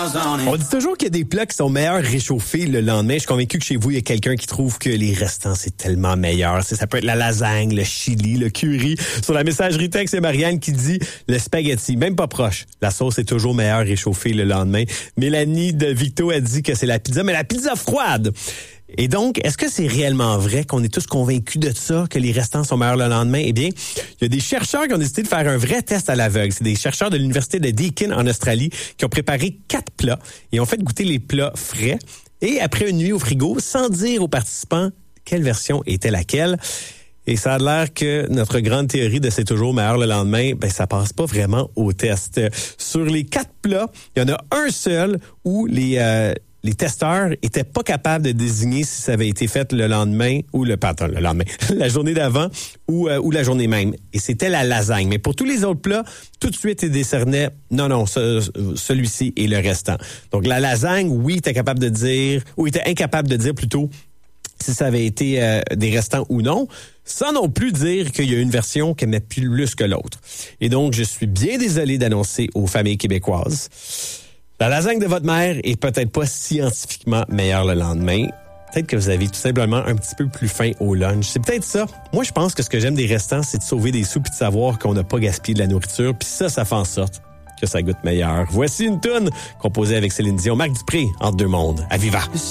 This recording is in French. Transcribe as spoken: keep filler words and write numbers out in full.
On dit toujours qu'il y a des plats qui sont meilleurs réchauffés le lendemain. Je suis convaincu que chez vous, il y a quelqu'un qui trouve que les restants, c'est tellement meilleur. Ça peut être la lasagne, le chili, le curry. Sur la messagerie texte, c'est Marianne qui dit le spaghetti, même pas proche. La sauce est toujours meilleure réchauffée le lendemain. Mélanie de Victo a dit que c'est la pizza, mais la pizza froide. Et donc, est-ce que c'est réellement vrai qu'on est tous convaincus de ça, que les restants sont meilleurs le lendemain? Eh bien, il y a des chercheurs qui ont décidé de faire un vrai test à l'aveugle. C'est des chercheurs de l'université de Deakin en Australie qui ont préparé quatre plats et ont fait goûter les plats frais. Et après une nuit au frigo, sans dire aux participants quelle version était laquelle. Et ça a l'air que notre grande théorie de c'est toujours meilleur le lendemain, ben ça passe pas vraiment au test. Sur les quatre plats, il y en a un seul où les... Euh, Les testeurs étaient pas capables de désigner si ça avait été fait le lendemain ou le pardon, le lendemain, la journée d'avant ou euh, ou la journée même. Et c'était la lasagne. Mais pour tous les autres plats, tout de suite ils décernaient non non, ce, celui-ci et le restant. Donc la lasagne, oui, était capable de dire ou était incapable de dire plutôt si ça avait été euh, des restants ou non, sans non plus dire qu'il y a une version qui aimait plus que l'autre. Et donc je suis bien désolé d'annoncer aux familles québécoises, la lasagne de votre mère est peut-être pas scientifiquement meilleure le lendemain. Peut-être que vous avez tout simplement un petit peu plus faim au lunch. C'est peut-être ça. Moi, je pense que ce que j'aime des restants, c'est de sauver des sous puis de savoir qu'on n'a pas gaspillé de la nourriture. Puis ça, ça fait en sorte que ça goûte meilleur. Voici une toune composée avec Céline Dion, Marc Dupré, Entre deux mondes. À Viva!